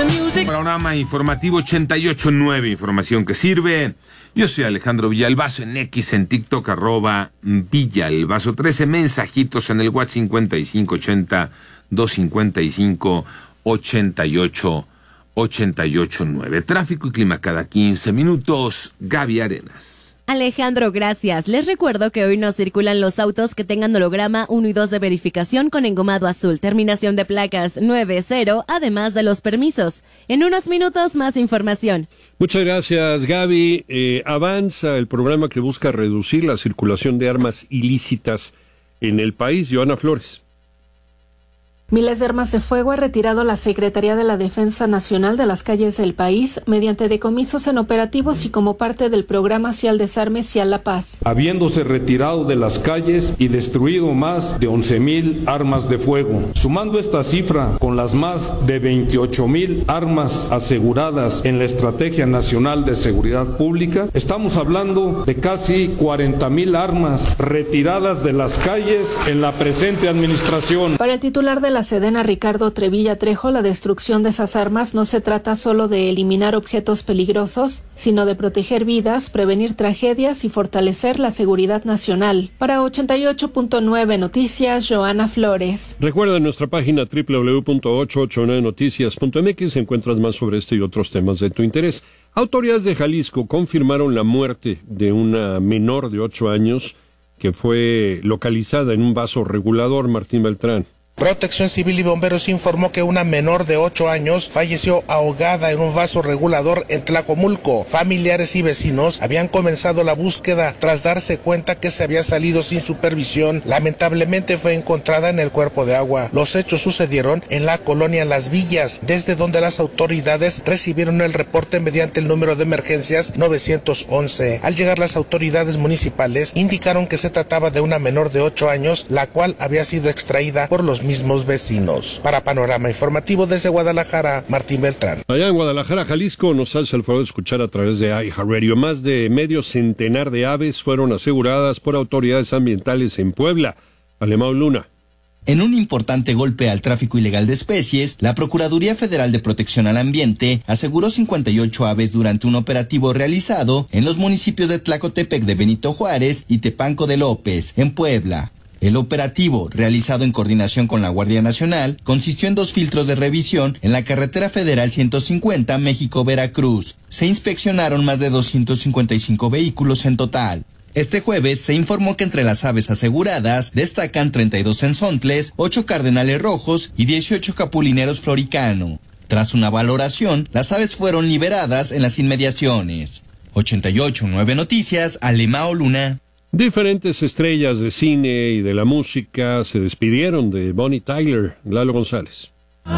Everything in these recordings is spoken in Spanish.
Panorama informativo 88.9, información que sirve. Yo soy Alejandro Villalbazo en X, en TikTok, @Villalbazo. 13 mensajitos en el WhatsApp 5580 255 8889. Tráfico y clima cada 15 minutos. Gaby Arenas. Alejandro, gracias. Les recuerdo que hoy no circulan los autos que tengan holograma 1 y 2 de verificación con engomado azul, terminación de placas 90, además de los permisos. En unos minutos, más información. Muchas gracias, Gaby. Avanza el programa que busca reducir la circulación de armas ilícitas en el país. Joana Flores. Miles de armas de fuego ha retirado la Secretaría de la Defensa Nacional de las calles del país mediante decomisos en operativos y como parte del programa Sí al Desarme, Sí a la Paz. Habiéndose retirado de las calles y destruido más de 11,000 armas de fuego. Sumando esta cifra con las más de 28,000 armas aseguradas en la Estrategia Nacional de Seguridad Pública, estamos hablando de casi 40,000 armas retiradas de las calles en la presente administración. Para el titular de la Sedena, Ricardo Trevilla Trejo, la destrucción de esas armas no se trata solo de eliminar objetos peligrosos, sino de proteger vidas, prevenir tragedias y fortalecer la seguridad nacional. Para 88.9 Noticias, Joana Flores. Recuerda en nuestra página www.889noticias.mx encuentras más sobre este y otros temas de tu interés. Autoridades de Jalisco confirmaron la muerte de una menor de 8 años que fue localizada en un vaso regulador. Martín Beltrán. Protección Civil y Bomberos informó que una menor de 8 años falleció ahogada en un vaso regulador en Tlacomulco. Familiares y vecinos habían comenzado la búsqueda tras darse cuenta que se había salido sin supervisión. Lamentablemente fue encontrada en el cuerpo de agua. Los hechos sucedieron en la colonia Las Villas, desde donde las autoridades recibieron el reporte mediante el número de emergencias 911. Al llegar las autoridades municipales indicaron que se trataba de una menor de 8 años, la cual había sido extraída por los mismos vecinos. Para Panorama Informativo desde Guadalajara, Martín Beltrán. Allá en Guadalajara, Jalisco, nos hace el favor de escuchar a través de iHeartRadio. Más de medio centenar de aves fueron aseguradas por autoridades ambientales en Puebla. Alemão Luna. En un importante golpe al tráfico ilegal de especies, la Procuraduría Federal de Protección al Ambiente aseguró 58 aves durante un operativo realizado en los municipios de Tlacotepec de Benito Juárez y Tepanco de López, en Puebla. El operativo, realizado en coordinación con la Guardia Nacional, consistió en 2 filtros de revisión en la carretera federal 150 México-Veracruz. Se inspeccionaron más de 255 vehículos en total. Este jueves se informó que entre las aves aseguradas destacan 32 cenzontles, 8 cardenales rojos y 18 capulineros floricano. Tras una valoración, las aves fueron liberadas en las inmediaciones. 88.9 Noticias, Alemão Luna. Diferentes estrellas de cine y de la música se despidieron de Bonnie Tyler. Lalo González.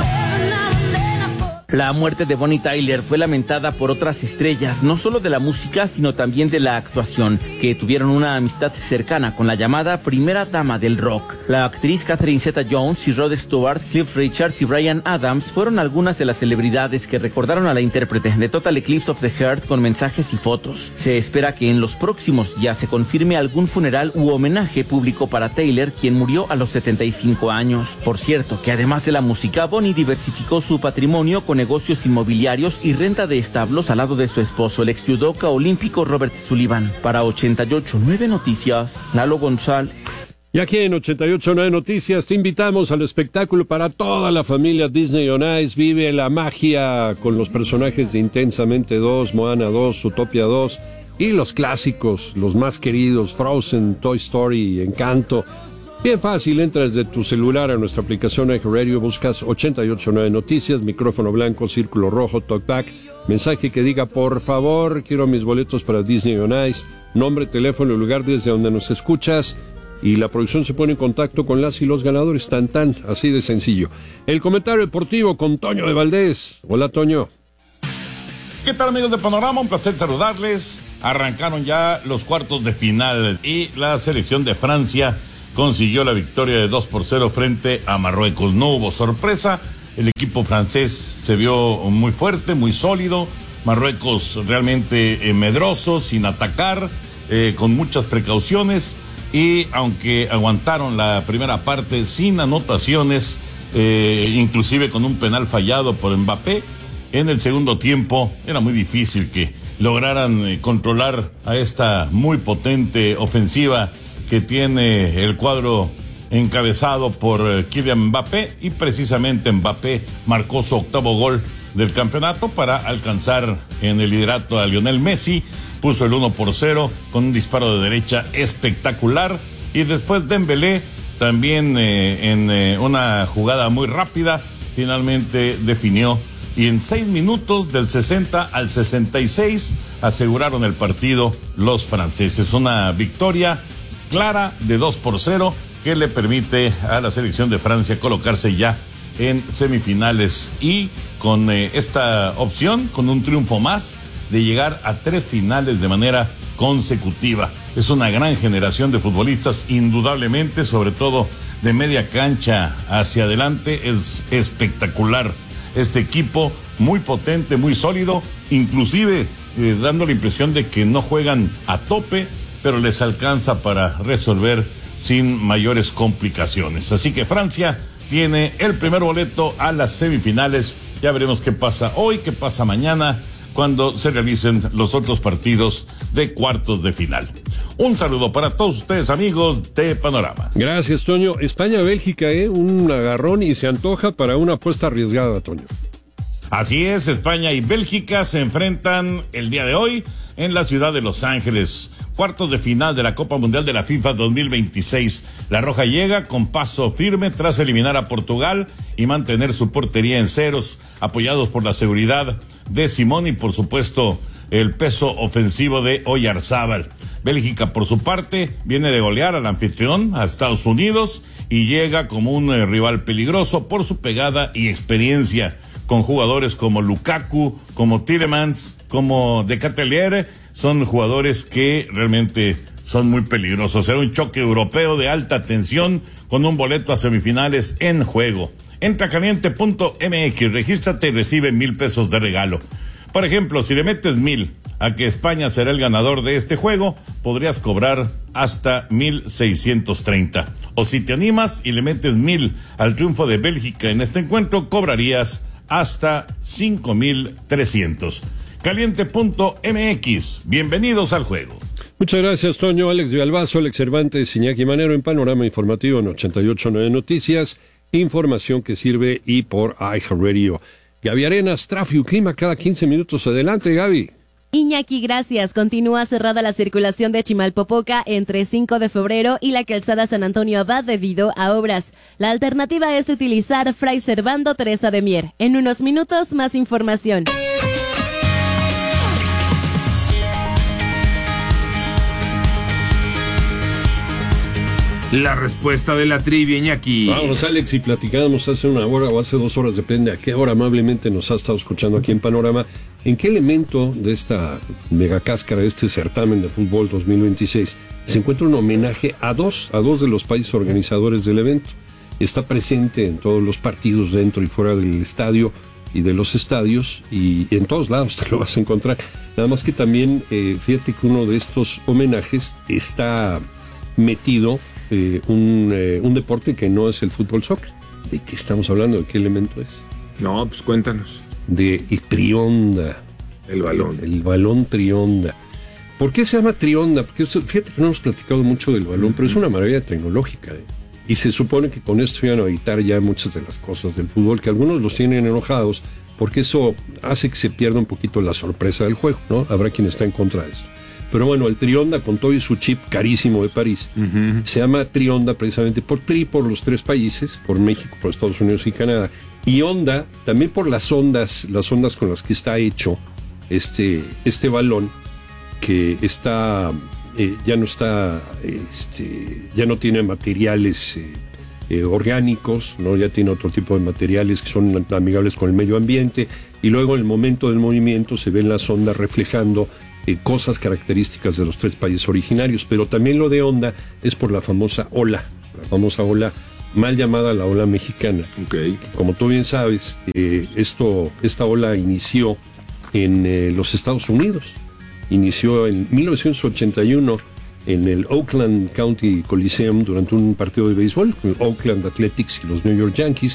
La muerte de Bonnie Tyler fue lamentada por otras estrellas, no solo de la música, sino también de la actuación, que tuvieron una amistad cercana con la llamada primera dama del rock. La actriz Catherine Zeta-Jones y Rod Stewart, Cliff Richards y Bryan Adams fueron algunas de las celebridades que recordaron a la intérprete de Total Eclipse of the Heart con mensajes y fotos. Se espera que en los próximos días se confirme algún funeral u homenaje público para Taylor, quien murió a los 75 años. Por cierto, que además de la música, Bonnie diversificó su patrimonio con negocios inmobiliarios y renta de establos al lado de su esposo, el ex judoka olímpico Robert Sullivan. Para 88.9 Noticias, Lalo González. Y aquí en 88.9 Noticias te invitamos al espectáculo para toda la familia Disney on Ice. Vive la magia con los personajes de Intensamente 2, Moana 2, Zootopia 2 y los clásicos, los más queridos, Frozen, Toy Story, Encanto. Bien fácil, entras desde tu celular a nuestra aplicación iHeartRadio, buscas 88.9 Noticias, micrófono blanco, círculo rojo, talkback, mensaje que diga, por favor, quiero mis boletos para Disney on Ice, nombre, teléfono y lugar desde donde nos escuchas, y la producción se pone en contacto con las y los ganadores, tan, así de sencillo. El comentario deportivo con Toño de Valdés. Hola, Toño. ¿Qué tal, amigos de Panorama? Un placer saludarles. Arrancaron ya los cuartos de final y la selección de Francia consiguió la victoria de 2-0 frente a Marruecos. No hubo sorpresa, el equipo francés se vio muy fuerte, muy sólido. Marruecos realmente medroso, sin atacar, con muchas precauciones. Y aunque aguantaron la primera parte sin anotaciones, inclusive con un penal fallado por Mbappé, en el segundo tiempo era muy difícil que lograran controlar a esta muy potente ofensiva que tiene el cuadro encabezado por Kylian Mbappé, y precisamente Mbappé marcó su octavo gol del campeonato para alcanzar en el liderato a Lionel Messi. Puso el 1-0 con un disparo de derecha espectacular, y después Dembélé también en una jugada muy rápida finalmente definió, y en 6 minutos del 60 al 66 aseguraron el partido los franceses. Una victoria clara de 2-0 que le permite a la selección de Francia colocarse ya en semifinales, y con esta opción, con un triunfo más, de llegar a 3 finales de manera consecutiva. Es una gran generación de futbolistas, indudablemente, sobre todo de media cancha hacia adelante. Es espectacular este equipo, muy potente, muy sólido, inclusive dando la impresión de que no juegan a tope, pero les alcanza para resolver sin mayores complicaciones. Así que Francia tiene el primer boleto a las semifinales. Ya veremos qué pasa hoy, qué pasa mañana, cuando se realicen los otros partidos de cuartos de final. Un saludo para todos ustedes, amigos de Panorama. Gracias, Toño. España-Bélgica, un agarrón, y se antoja para una apuesta arriesgada, Toño. Así es, España y Bélgica se enfrentan el día de hoy en la ciudad de Los Ángeles. Cuartos de final de la Copa Mundial de la FIFA 2026. La Roja llega con paso firme tras eliminar a Portugal y mantener su portería en ceros, apoyados por la seguridad de Simón y, por supuesto, el peso ofensivo de Oyarzábal. Bélgica, por su parte, viene de golear al anfitrión, a Estados Unidos, y llega como un rival peligroso por su pegada y experiencia, con jugadores como Lukaku, como Tielemans, como De Ketelaere. Son jugadores que realmente son muy peligrosos. Será un choque europeo de alta tensión con un boleto a semifinales en juego. Entra a caliente.mx, regístrate y recibe 1,000 pesos de regalo. Por ejemplo, si le metes 1,000 a que España será el ganador de este juego, podrías cobrar hasta 1,630. O si te animas y le metes 1,000 al triunfo de Bélgica en este encuentro, cobrarías hasta 5,300. Caliente.mx, bienvenidos al juego. Muchas gracias, Toño. Alex Villalbazo, Alex Cervantes, Iñaki Manero en Panorama Informativo en 88.9 Noticias. Información que sirve y por iHeartRadio. Gaby Arenas, tráfico y clima cada 15 minutos. Adelante, Gaby. Iñaki, gracias. Continúa cerrada la circulación de Chimalpopoca entre 5 de febrero y la calzada San Antonio Abad debido a obras. La alternativa es utilizar Fray Servando Teresa de Mier. En unos minutos, más información. La respuesta de la trivia, Iñaki. Vamos, Alex, y platicábamos hace una hora o hace 2 horas, depende a qué hora amablemente nos ha estado escuchando aquí en Panorama. ¿En qué elemento de esta megacáscara, de este certamen de fútbol 2026, se encuentra un homenaje a dos de los países organizadores del evento? Está presente en todos los partidos dentro y fuera del estadio y de los estadios, y en todos lados te lo vas a encontrar. Nada más que también, fíjate que uno de estos homenajes está metido un deporte que no es el fútbol soccer. ¿De qué estamos hablando? ¿De qué elemento es? No, pues cuéntanos. De el trionda. El balón. El balón trionda. ¿Por qué se llama trionda? Porque fíjate que no hemos platicado mucho del balón, pero es una maravilla tecnológica. Y se supone que con esto iban a evitar ya muchas de las cosas del fútbol, que algunos los tienen enojados, porque eso hace que se pierda un poquito la sorpresa del juego, ¿no? Habrá quien está en contra de esto. Pero bueno, el Trionda, con todo y su chip carísimo de París, se llama Trionda precisamente por los 3 países, por México, por Estados Unidos y Canadá. Y Onda, también por las ondas con las que está hecho este balón, que está ya no tiene materiales orgánicos, ¿no? Ya tiene otro tipo de materiales que son amigables con el medio ambiente, y luego en el momento del movimiento se ven las ondas reflejando cosas características de los 3 países originarios. Pero también lo de Onda es por la famosa ola mal llamada la ola mexicana. Okay. Como tú bien sabes, esta ola inició en los Estados Unidos. Inició en 1981 en el Oakland County Coliseum durante un partido de béisbol, con Oakland Athletics y los New York Yankees,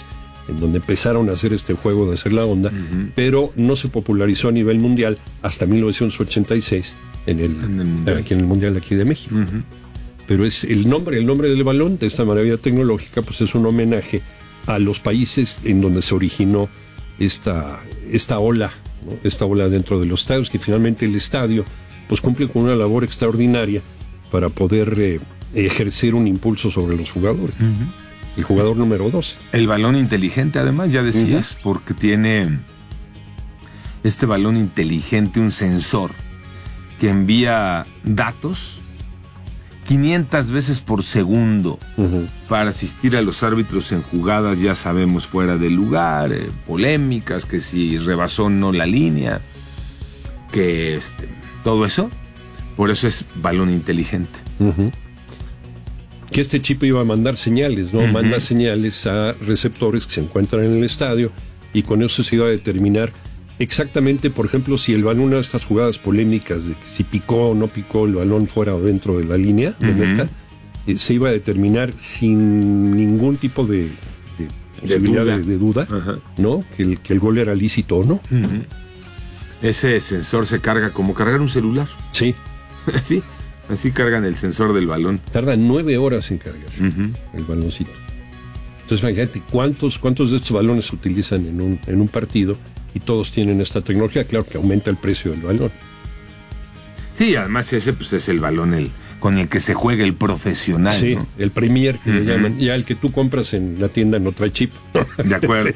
en donde empezaron a hacer este juego de hacer la onda, pero no se popularizó a nivel mundial hasta 1986 aquí en el Mundial aquí de México. Pero es el nombre del balón, de esta maravilla tecnológica, pues es un homenaje a los países en donde se originó esta ola, ¿no? Esta ola dentro de los estadios, que finalmente el estadio pues cumple con una labor extraordinaria para poder ejercer un impulso sobre los jugadores. El jugador número 12. El balón inteligente, además, ya decías, porque tiene este balón inteligente un sensor que envía datos 500 veces por segundo para asistir a los árbitros en jugadas, ya sabemos, fuera de lugar, polémicas, que si rebasó o no la línea, que todo eso. Por eso es balón inteligente. Que este chip iba a mandar señales, ¿no? Manda señales a receptores que se encuentran en el estadio, y con eso se iba a determinar exactamente, por ejemplo, si el balón, una de estas jugadas polémicas de si picó o no picó el balón fuera o dentro de la línea de meta, se iba a determinar sin ningún tipo de posibilidad de duda, ¿no? Que el gol era lícito o no. Ese sensor se carga como cargar un celular. Sí. Sí, así cargan el sensor del balón. Tarda 9 horas en cargar el baloncito. Entonces, imagínate cuántos de estos balones se utilizan en un partido, y todos tienen esta tecnología. Claro que aumenta el precio del balón. Sí, además ese pues es el balón con el que se juega el profesional. Sí, ¿no? El Premier, que le llaman. Ya el que tú compras en la tienda no trae chip. De acuerdo.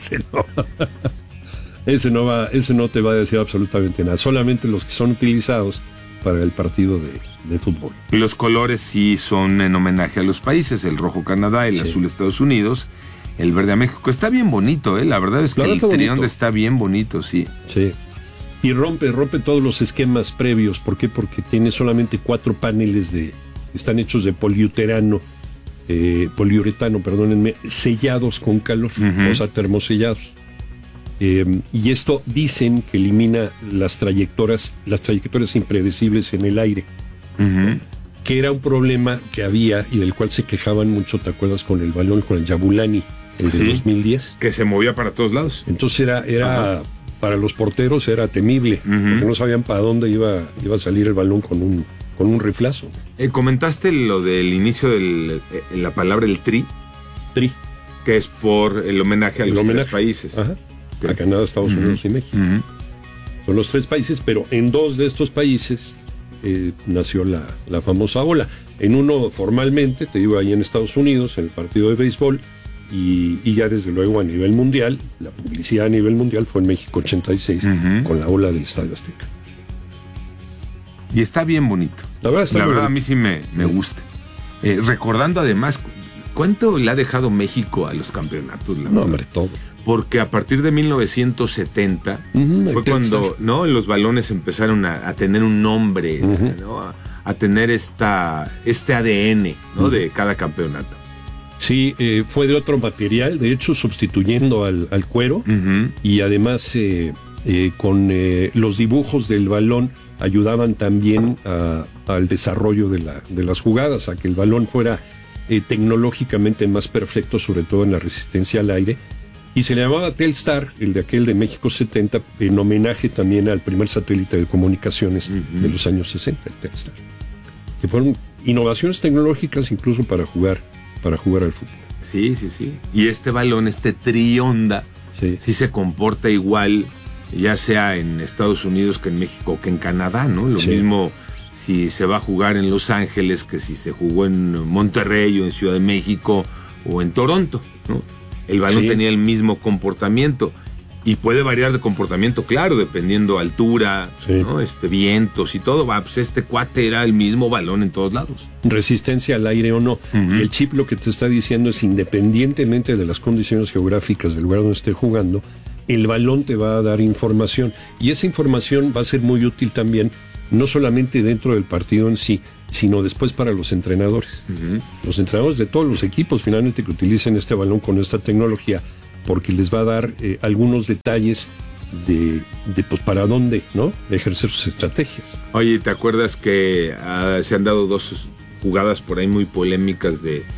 Ese no te va a decir absolutamente nada. Solamente los que son utilizados para el partido de fútbol. Y los colores sí son en homenaje a los países: el rojo Canadá, el azul Estados Unidos, el verde a México. Está bien bonito, la verdad es que el trión está bien bonito, sí. Sí. Y rompe todos los esquemas previos. ¿Por qué? Porque tiene solamente 4 paneles están hechos de poliuretano, perdónenme, sellados con calor, o sea, termosellados. Y esto dicen que elimina las trayectorias impredecibles en el aire, que era un problema que había y del cual se quejaban mucho, ¿te acuerdas? Con el balón, con el Yabulani, el de 2010. Que se movía para todos lados. Entonces era para los porteros era temible, porque no sabían para dónde iba a salir el balón con un riflazo. Comentaste lo del inicio de la palabra el tri, que es por el homenaje a los 3 países. A Canadá, Estados Unidos y México. Son los 3 países, pero en 2 de estos países nació la famosa ola. En uno formalmente, te digo, ahí en Estados Unidos, en el partido de béisbol, y ya desde luego a nivel mundial, la publicidad a nivel mundial fue en México 86, con la ola del Estadio Azteca. Y está bien bonito. La verdad a mí sí me gusta. Recordando además, ¿cuánto le ha dejado México a los campeonatos? Hombre, todo. Porque a partir de 1970 fue cuando los balones empezaron a tener un nombre, ¿no? a tener este ADN, ¿no? de cada campeonato. Sí, fue de otro material, de hecho sustituyendo al cuero, y además con los dibujos del balón ayudaban también al desarrollo de las jugadas, a que el balón fuera tecnológicamente más perfecto, sobre todo en la resistencia al aire. Y se le llamaba Telstar, el de aquel de México 70, en homenaje también al primer satélite de comunicaciones de los años 60, el Telstar. Que fueron innovaciones tecnológicas incluso para jugar al fútbol. Sí. Y este balón, trionda, sí se comporta igual, ya sea en Estados Unidos que en México que en Canadá, ¿no? Lo mismo si se va a jugar en Los Ángeles que si se jugó en Monterrey o en Ciudad de México o en Toronto, ¿no? El balón tenía el mismo comportamiento, y puede variar de comportamiento, claro, dependiendo altura, ¿no? Vientos y todo. Pues este cuate era el mismo balón en todos lados. Resistencia al aire o no. Y el chip lo que te está diciendo es, independientemente de las condiciones geográficas del lugar donde esté jugando, el balón te va a dar información, y esa información va a ser muy útil también, no solamente dentro del partido en sí, sino después para los entrenadores. Los entrenadores de todos los equipos finalmente que utilicen este balón con esta tecnología, porque les va a dar algunos detalles de pues para dónde, ¿no?, ejercer sus estrategias. Oye, ¿te acuerdas que se han dado 2 jugadas por ahí muy polémicas de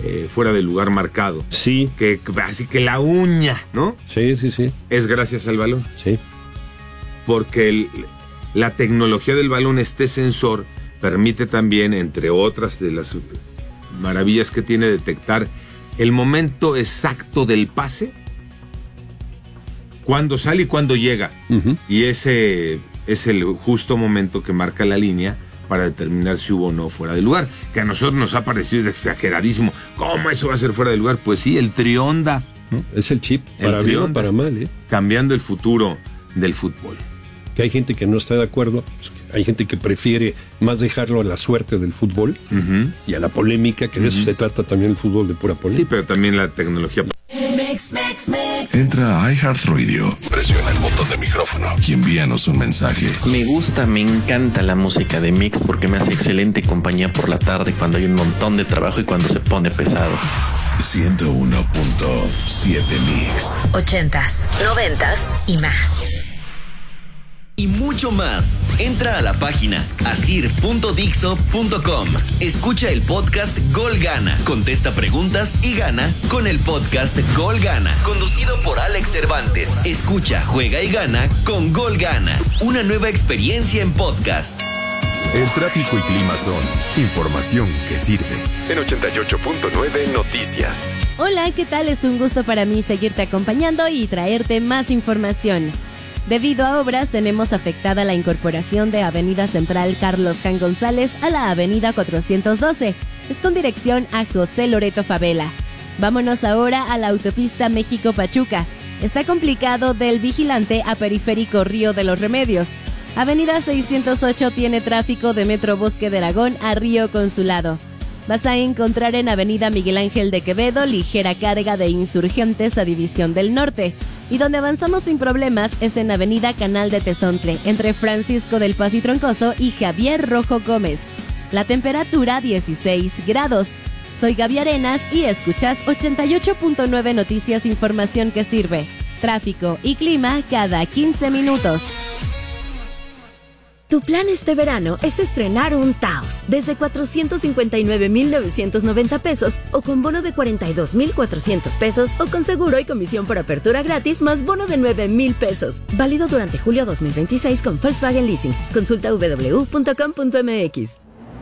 fuera del lugar marcado. Sí. Así que la uña, ¿no? Sí. Es gracias al balón. Sí. Porque la tecnología del balón, este sensor, permite también, entre otras de las maravillas que tiene, detectar el momento exacto del pase, cuándo sale y cuándo llega. Uh-huh. Y ese es el justo momento que marca la línea para determinar si hubo o no fuera de lugar, que a nosotros nos ha parecido exageradísimo. ¿Cómo eso va a ser fuera de lugar? Pues sí, el Trionda, ¿no? Es el chip, para bien o para mal, cambiando el futuro del fútbol. Que hay gente que no está de acuerdo, pues hay gente que prefiere más dejarlo a la suerte del fútbol, uh-huh, y a la polémica, que de eso se trata también el fútbol, de pura polémica. Sí, pero también la tecnología. Entra a iHeartRadio, presiona el botón de micrófono y envíanos un mensaje. Me encanta la música de Mix porque me hace excelente compañía por la tarde cuando hay un montón de trabajo y cuando se pone pesado. 101.7 Mix. 80s, 90s y más. Y mucho más. Entra a la página asir.dixo.com. Escucha el podcast Gol Gana. Contesta preguntas y gana con el podcast Gol Gana. Conducido por Alex Cervantes. Escucha, juega y gana con Gol Gana. Una nueva experiencia en podcast. El tráfico y clima son información que sirve. En 88.9 Noticias. Hola, ¿qué tal? Es un gusto para mí seguirte acompañando y traerte más información. Debido a obras, tenemos afectada la incorporación de Avenida Central Carlos Jan González a la Avenida 412. Es con dirección a José Loreto Favela. Vámonos ahora a la autopista México-Pachuca. Está complicado del Vigilante a Periférico Río de los Remedios. Avenida 608 tiene tráfico de Metro Bosque de Aragón a Río Consulado. Vas a encontrar en Avenida Miguel Ángel de Quevedo ligera carga de Insurgentes a División del Norte. Y donde avanzamos sin problemas es en Avenida Canal de Tezontle, entre Francisco del Paso y Troncoso y Javier Rojo Gómez. La temperatura 16 grados. Soy Gaby Arenas y escuchas 88.9 Noticias, información que sirve. Tráfico y clima cada 15 minutos. Tu plan este verano es estrenar un Taos desde 459,990 pesos o con bono de 42,400 pesos o con seguro y comisión por apertura gratis más bono de 9,000 pesos. Válido durante julio 2026 con Volkswagen Leasing. Consulta www.com.mx.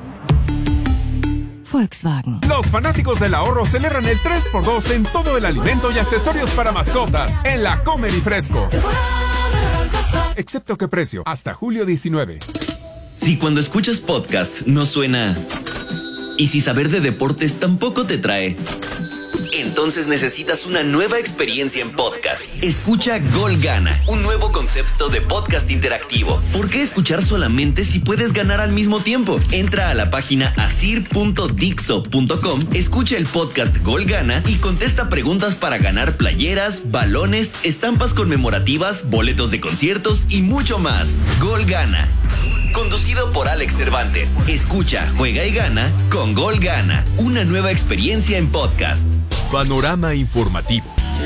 Volkswagen. Los fanáticos del ahorro celebran el 3x2 en todo el alimento y accesorios para mascotas en la Comer y Fresco. Excepto que precio, hasta julio 19. Si cuando escuchas podcast no suena y si saber de deportes tampoco te trae, entonces necesitas una nueva experiencia en podcast. Escucha Gol Gana, un nuevo concepto de podcast interactivo. ¿Por qué escuchar solamente si puedes ganar al mismo tiempo? Entra a la página asir.dixo.com, escucha el podcast Gol Gana y contesta preguntas para ganar playeras, balones, estampas conmemorativas, boletos de conciertos y mucho más. Gol Gana. Conducido por Alex Cervantes. Escucha, juega y gana con Gol Gana. Una nueva experiencia en podcast. Panorama informativo.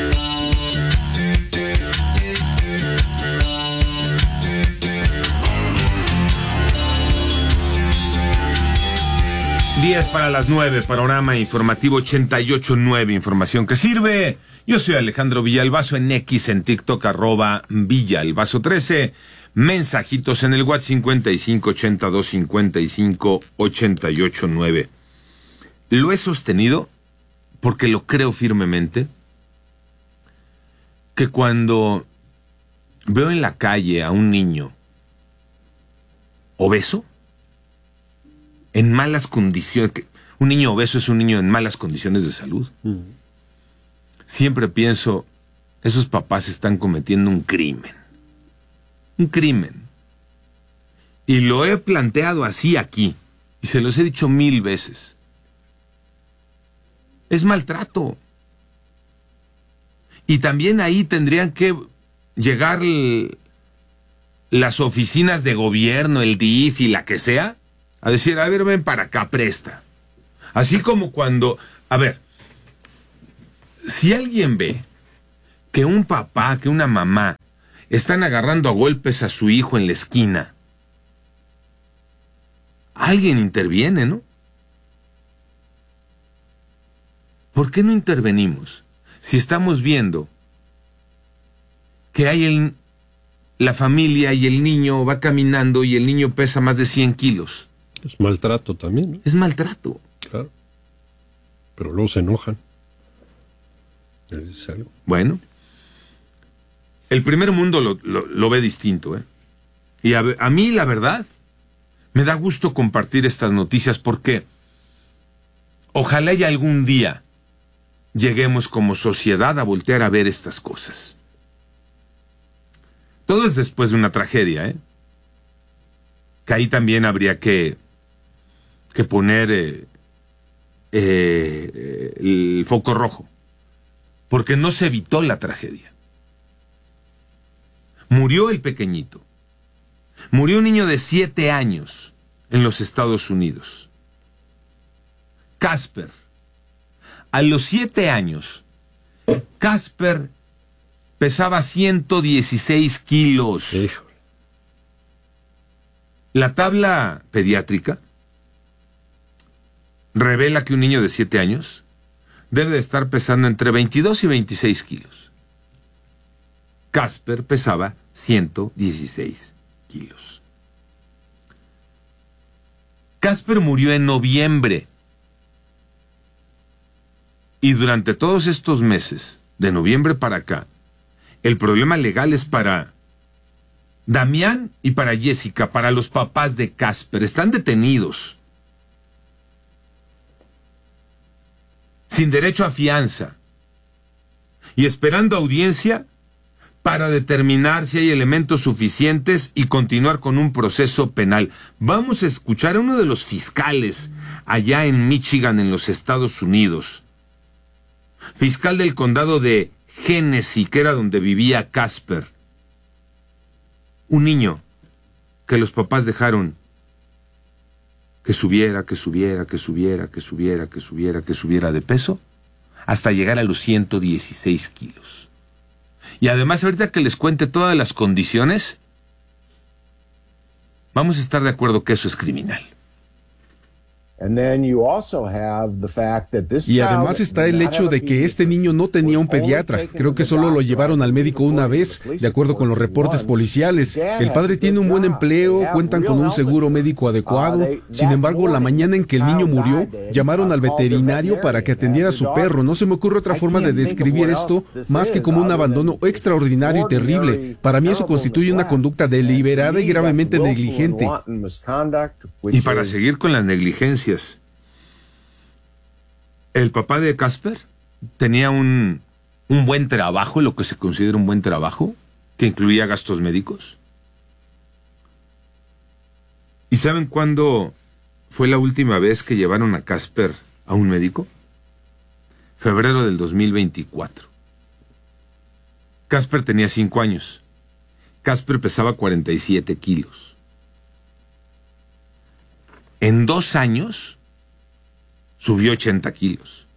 Días para las 9, panorama informativo 88.9, información que sirve. Yo soy Alejandro Villalbazo en X, en TikTok, @Villalbazo13. Mensajitos en el WhatsApp 5582558889. Lo he sostenido porque lo creo firmemente, que cuando veo en la calle a un niño obeso, en malas condiciones, un niño obeso es un niño en malas condiciones de salud, siempre pienso, esos papás están cometiendo un crimen. Un crimen. Y lo he planteado así aquí, y se los he dicho 1000 veces. Es maltrato. Y también ahí tendrían que llegar las oficinas de gobierno, el DIF y la que sea, a decir, a ver, ven para acá, presta. Así como cuando, a ver, si alguien ve que un papá, que una mamá, están agarrando a golpes a su hijo en la esquina, alguien interviene, ¿no? ¿Por qué no intervenimos? Si estamos viendo que hay la familia y el niño va caminando y el niño pesa más de 100 kilos. Es maltrato también, ¿no? Es maltrato. Claro. Pero luego se enojan. ¿Les dice algo? Bueno, el primer mundo lo ve distinto, ¿eh? Y a mí, la verdad, me da gusto compartir estas noticias porque ojalá y algún día lleguemos como sociedad a voltear a ver estas cosas. Todo es después de una tragedia, ¿eh? Que ahí también habría que poner el foco rojo, porque no se evitó la tragedia. Murió el pequeñito. Murió un niño de 7 años en los Estados Unidos. Casper. A los 7 años, Casper pesaba 116 kilos. Híjole. La tabla pediátrica revela que un niño de 7 años debe de estar pesando entre 22 y 26 kilos. Casper pesaba 116 kilos. Casper murió en noviembre. Y durante todos estos meses, de noviembre para acá, el problema legal es para Damián y para Jessica, para los papás de Casper. Están detenidos, sin derecho a fianza, y esperando audiencia para determinar si hay elementos suficientes y continuar con un proceso penal. Vamos a escuchar a uno de los fiscales allá en Michigan, en los Estados Unidos. Fiscal del condado de Genesee, que era donde vivía Casper. Un niño que los papás dejaron que subiera de peso hasta llegar a los 116 kilos. Y además, ahorita que les cuente todas las condiciones, vamos a estar de acuerdo que eso es criminal. Y además está el hecho de que este niño no tenía un pediatra. Creo que solo lo llevaron al médico una vez, de acuerdo con los reportes policiales. El padre tiene un buen empleo, cuentan con un seguro médico adecuado. Sin embargo, la mañana en que el niño murió, llamaron al veterinario para que atendiera a su perro. No se me ocurre otra forma de describir esto más que como un abandono extraordinario y terrible. Para mí eso constituye una conducta deliberada y gravemente negligente. Y para seguir con las negligencias, el papá de Casper tenía un buen trabajo, lo que se considera un buen trabajo, que incluía gastos médicos. ¿Y saben cuándo fue la última vez que llevaron a Casper a un médico? Febrero del 2024. Casper tenía 5 años. Casper pesaba 47 kilos. En 2 años subió 80 kilos.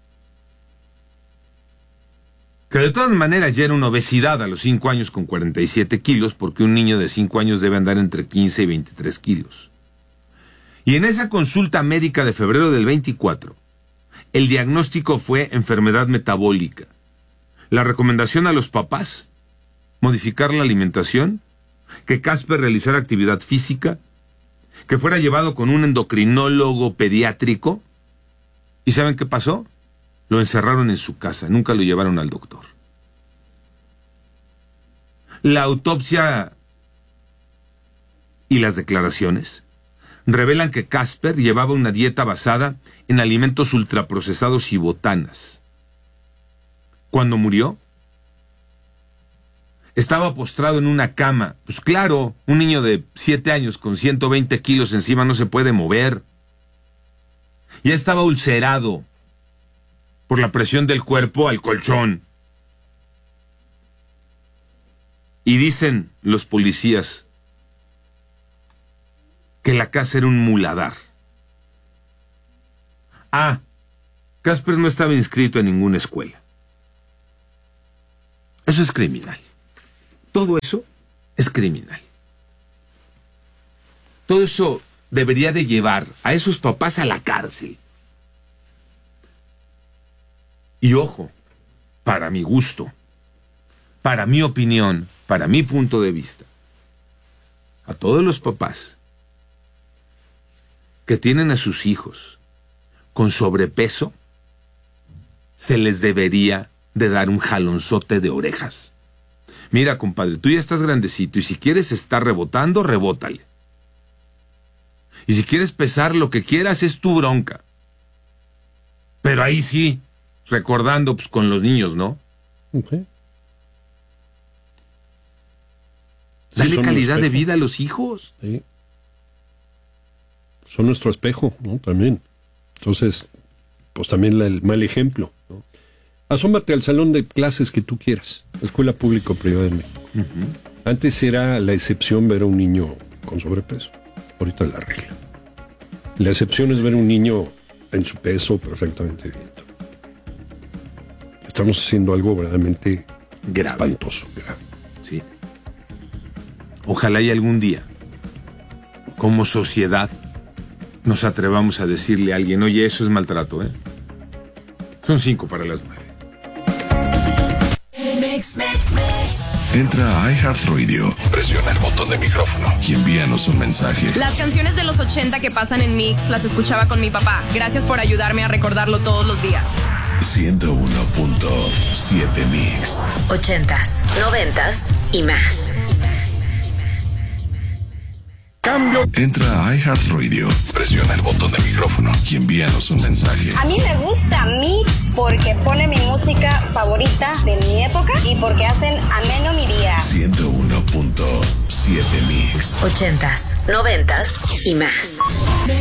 Que de todas maneras ya era una obesidad a los 5 años con 47 kilos, porque un niño de 5 años debe andar entre 15 y 23 kilos. Y en esa consulta médica de febrero del 24, el diagnóstico fue enfermedad metabólica. La recomendación a los papás: modificar la alimentación, que Casper realizara actividad física, que fuera llevado con un endocrinólogo pediátrico. ¿Y saben qué pasó? Lo encerraron en su casa, nunca lo llevaron al doctor. La autopsia y las declaraciones revelan que Casper llevaba una dieta basada en alimentos ultraprocesados y botanas. Cuando murió, estaba postrado en una cama. Pues claro, un niño de 7 años con 120 kilos encima no se puede mover. Ya estaba ulcerado por la presión del cuerpo al colchón. Y dicen los policías que la casa era un muladar. Casper no estaba inscrito en ninguna escuela. Eso es criminal. Todo eso es criminal. Todo eso debería de llevar a esos papás a la cárcel. Y ojo, para mi gusto, para mi opinión, para mi punto de vista, a todos los papás que tienen a sus hijos con sobrepeso, se les debería de dar un jalonzote de orejas. Mira, compadre, tú ya estás grandecito y si quieres estar rebotando, rebótale. Y si quieres pesar lo que quieras, es tu bronca. Pero ahí sí, recordando pues con los niños, ¿no? Okay. Dale calidad de vida a los hijos. Sí. Son nuestro espejo, ¿no? También. Entonces, pues también el mal ejemplo, ¿no? Asómate al salón de clases que tú quieras, escuela pública o privada de México. Antes era la excepción ver a un niño con sobrepeso. Ahorita es la regla. La excepción es ver a un niño en su peso perfectamente bien. Estamos haciendo algo verdaderamente grave. Espantoso. Grave. Sí. Ojalá y algún día, como sociedad, nos atrevamos a decirle a alguien, oye, eso es maltrato, ¿eh? Son 5 para las 9. Entra a iHeartRadio, presiona el botón de micrófono y envíanos un mensaje. Las canciones de los 80 que pasan en Mix las escuchaba con mi papá. Gracias por ayudarme a recordarlo todos los días. 101.7 Mix. 80s, 90s y más. Cambio. Entra a iHeartRadio, presiona el botón de micrófono y envíanos un mensaje. A mí me gusta Mix porque pone mi música favorita de mi época y porque hacen ameno mi día. 101.7 Mix. 80s, 90s y más.